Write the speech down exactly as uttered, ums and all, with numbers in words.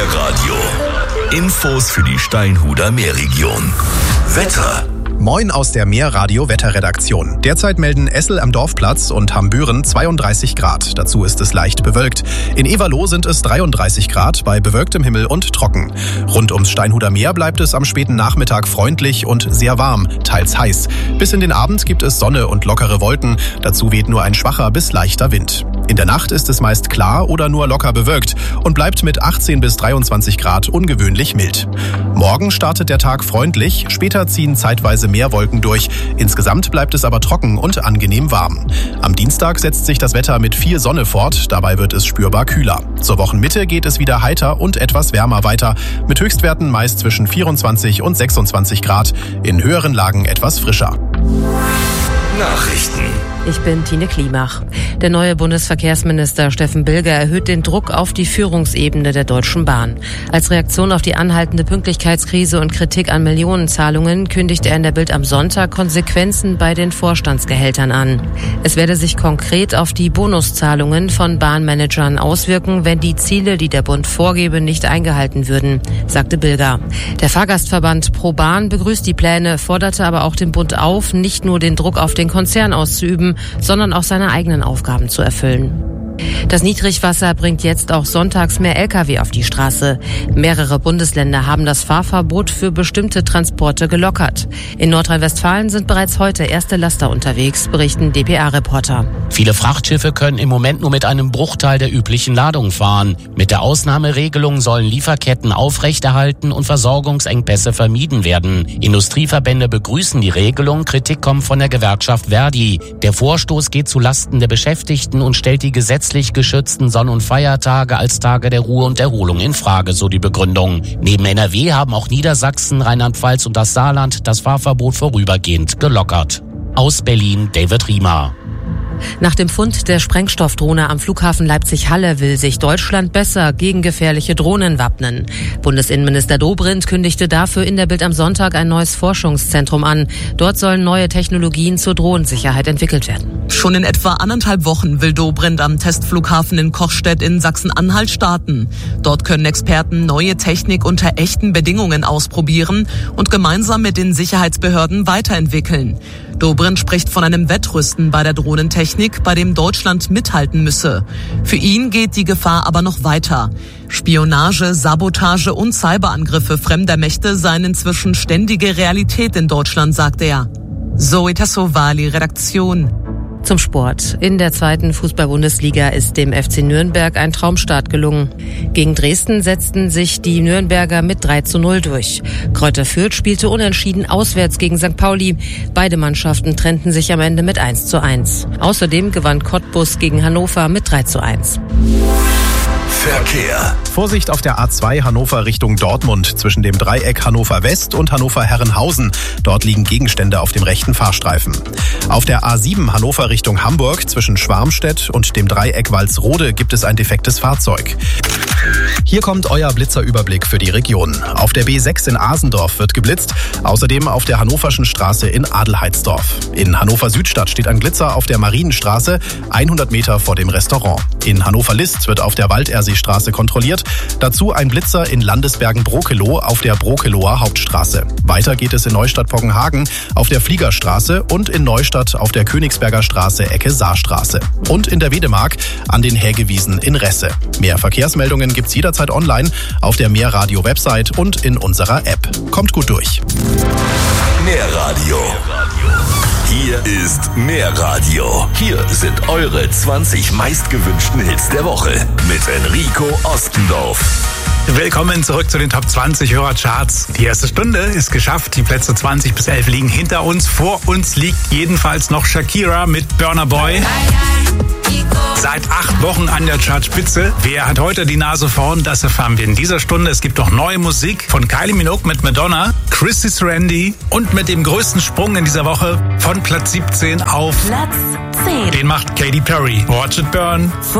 Meerradio. Infos für die Steinhuder Meerregion. Wetter. Moin aus der Meerradio-Wetterredaktion. Derzeit melden Essel am Dorfplatz und Hambüren zweiunddreißig Grad. Dazu ist es leicht bewölkt. In Everloh sind es dreiunddreißig Grad bei bewölktem Himmel und trocken. Rund ums Steinhuder Meer bleibt es am späten Nachmittag freundlich und sehr warm, teils heiß. Bis in den Abend gibt es Sonne und lockere Wolken. Dazu weht nur ein schwacher bis leichter Wind. In der Nacht ist es meist klar oder nur locker bewölkt und bleibt mit achtzehn bis dreiundzwanzig Grad ungewöhnlich mild. Morgen startet der Tag freundlich, später ziehen zeitweise mehr Wolken durch. Insgesamt bleibt es aber trocken und angenehm warm. Am Dienstag setzt sich das Wetter mit viel Sonne fort, dabei wird es spürbar kühler. Zur Wochenmitte geht es wieder heiter und etwas wärmer weiter, mit Höchstwerten meist zwischen vierundzwanzig und sechsundzwanzig Grad, in höheren Lagen etwas frischer. Nachrichten. Ich bin Tine Klimach. Der neue Bundesverkehrsminister Steffen Bilger erhöht den Druck auf die Führungsebene der Deutschen Bahn. Als Reaktion auf die anhaltende Pünktlichkeitskrise und Kritik an Millionenzahlungen kündigt er in der Bild am Sonntag Konsequenzen bei den Vorstandsgehältern an. Es werde sich konkret auf die Bonuszahlungen von Bahnmanagern auswirken, wenn die Ziele, die der Bund vorgebe, nicht eingehalten würden, sagte Bilger. Der Fahrgastverband ProBahn begrüßt die Pläne, forderte aber auch den Bund auf, nicht nur den Druck auf den Konzern auszuüben, sondern auch seine eigenen Aufgaben zu erfüllen. Das Niedrigwasser bringt jetzt auch sonntags mehr L K W auf die Straße. Mehrere Bundesländer haben das Fahrverbot für bestimmte Transporte gelockert. In Nordrhein-Westfalen sind bereits heute erste Laster unterwegs, berichten D P A-Reporter. Viele Frachtschiffe können im Moment nur mit einem Bruchteil der üblichen Ladung fahren. Mit der Ausnahmeregelung sollen Lieferketten aufrechterhalten und Versorgungsengpässe vermieden werden. Industrieverbände begrüßen die Regelung, Kritik kommt von der Gewerkschaft Verdi. Der Vorstoß geht zu Lasten der Beschäftigten und stellt die gesetzlich geschützten Sonn- und Feiertage als Tage der Ruhe und Erholung in Frage, so die Begründung. Neben N R W haben auch Niedersachsen, Rheinland-Pfalz und das Saarland das Fahrverbot vorübergehend gelockert. Aus Berlin, David Riemer. Nach dem Fund der Sprengstoffdrohne am Flughafen Leipzig-Halle will sich Deutschland besser gegen gefährliche Drohnen wappnen. Bundesinnenminister Dobrindt kündigte dafür in der Bild am Sonntag ein neues Forschungszentrum an. Dort sollen neue Technologien zur Drohnensicherheit entwickelt werden. Schon in etwa anderthalb Wochen will Dobrindt am Testflughafen in Kochstedt in Sachsen-Anhalt starten. Dort können Experten neue Technik unter echten Bedingungen ausprobieren und gemeinsam mit den Sicherheitsbehörden weiterentwickeln. Dobrindt spricht von einem Wettrüsten bei der Drohnentechnik, bei dem Deutschland mithalten müsse. Für ihn geht die Gefahr aber noch weiter. Spionage, Sabotage und Cyberangriffe fremder Mächte seien inzwischen ständige Realität in Deutschland, sagt er. Zoe Tassovali, Redaktion. Zum Sport. In der zweiten Fußball-Bundesliga ist dem F C Nürnberg ein Traumstart gelungen. Gegen Dresden setzten sich die Nürnberger mit drei zu null durch. Kräuter Fürth spielte unentschieden auswärts gegen Sankt Pauli. Beide Mannschaften trennten sich am Ende mit eins zu eins. Außerdem gewann Cottbus gegen Hannover mit drei zu eins. Verkehr. Vorsicht auf der A zwei Hannover Richtung Dortmund zwischen dem Dreieck Hannover West und Hannover Herrenhausen. Dort liegen Gegenstände auf dem rechten Fahrstreifen. Auf der A sieben Hannover Richtung Hamburg zwischen Schwarmstedt und dem Dreieck Walsrode gibt es ein defektes Fahrzeug. Hier kommt euer Blitzerüberblick für die Region. Auf der B sechs in Asendorf wird geblitzt, außerdem auf der Hannoverschen Straße in Adelheidsdorf. In Hannover Südstadt steht ein Blitzer auf der Marienstraße, hundert Meter vor dem Restaurant. In Hannover-List wird auf der Walderseestraße kontrolliert, dazu ein Blitzer in Landesbergen-Brokeloh auf der Brokeloher Hauptstraße. Weiter geht es in Neustadt-Poggenhagen auf der Fliegerstraße und in Neustadt auf der Königsberger Straße Ecke Saarstraße. Und in der Wedemark an den Hägewiesen in Resse. Mehr Verkehrsmeldungen gibt's jederzeit online auf der Meerradio-Website und in unserer App. Kommt gut durch. Meerradio. Hier ist Meerradio. Hier sind eure zwanzig meistgewünschten Hits der Woche mit Enrico Ostendorf. Willkommen zurück zu den Top zwanzig Hörercharts. Die erste Stunde ist geschafft. Die Plätze zwanzig bis elf liegen hinter uns. Vor uns liegt jedenfalls noch Shakira mit Burna Boy. Seit acht Wochen an der Chartspitze. Wer hat heute die Nase vorn? Das erfahren wir in dieser Stunde. Es gibt noch neue Musik von Kylie Minogue mit Madonna, Chrissy Randy und mit dem größten Sprung in dieser Woche von Platz siebzehn auf Platz zehn. Den macht Katy Perry. Watch It Burn.